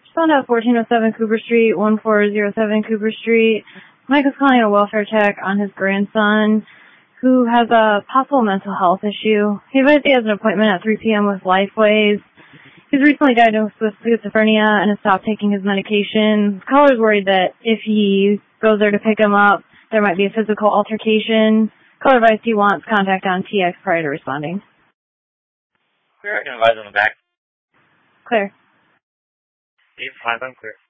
Found out 1407 Cooper Street, 1407 Cooper Street. Mike is calling a welfare check on his grandson, who has a possible mental health issue. He advised he has an appointment at 3 p.m. with Lifeways. He's recently diagnosed with schizophrenia and has stopped taking his medication. The caller's worried that if he goes there to pick him up, there might be a physical altercation. Caller advised he wants contact on TX prior to responding. Clear, I can advise on the back. Clear. 8-5, I'm clear.